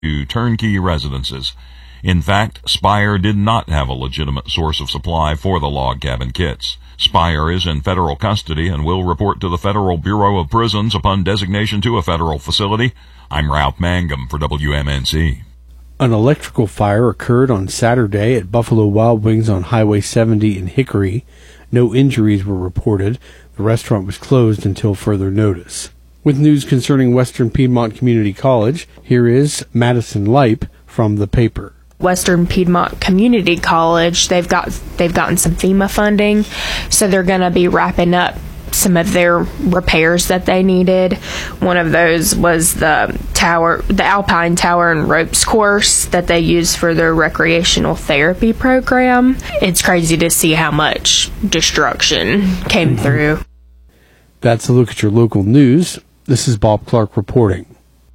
to turnkey residences. In fact, Spire did not have a legitimate source of supply for the log cabin kits. Spire is in federal custody and will report to the Federal Bureau of Prisons upon designation to a federal facility. I'm Ralph Mangum for WMNC. An electrical fire occurred on Saturday at Buffalo Wild Wings on Highway 70 in Hickory. No injuries were reported. The restaurant was closed until further notice. With news concerning Western Piedmont Community College, here is Madison Leip from the paper. Western Piedmont Community College, they've gotten some FEMA funding, so they're going to be wrapping up some of their repairs that they needed. One of those was the Alpine Tower and Ropes course that they use for their recreational therapy program. It's crazy to see how much destruction came through. That's a look at your local news. This is Bob Clark reporting.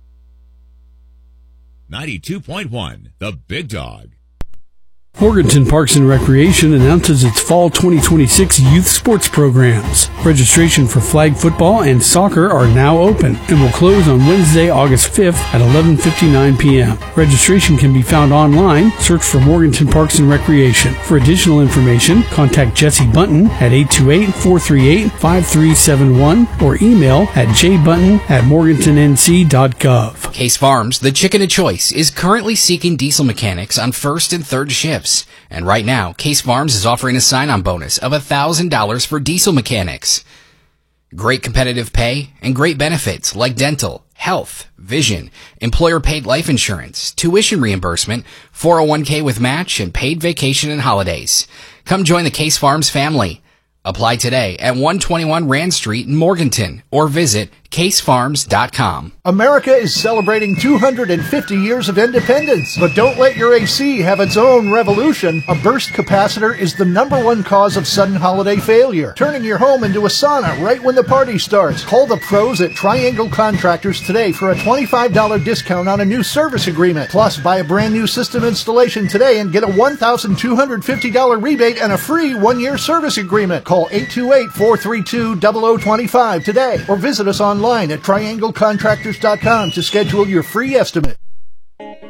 92.1, The Big Dog. Morganton Parks and Recreation announces its fall 2026 youth sports programs. Registration for flag football and soccer are now open and will close on Wednesday, August 5th at 11:59 p.m. Registration can be found online. Search for Morganton Parks and Recreation. For additional information, contact Jesse Bunton at 828-438-5371 or email at jbunton@morgantonnc.gov. Case Farms, the chicken of choice, is currently seeking diesel mechanics on first and third shifts. And right now, Case Farms is offering a sign-on bonus of $1,000 for diesel mechanics. Great competitive pay and great benefits like dental, health, vision, employer-paid life insurance, tuition reimbursement, 401k with match, and paid vacation and holidays. Come join the Case Farms family. Apply today at 121 Rand Street in Morganton or visit casefarms.com. America is celebrating 250 years of independence, but don't let your AC have its own revolution. A burst capacitor is the #1 cause of sudden holiday failure, turning your home into a sauna right when the party starts. Call the pros at Triangle Contractors today for a $25 discount on a new service agreement. Plus, buy a brand new system installation today and get a $1,250 rebate and a free 1-year service agreement. Call 828-432-0025 today or visit us online at trianglecontractors.com to schedule your free estimate.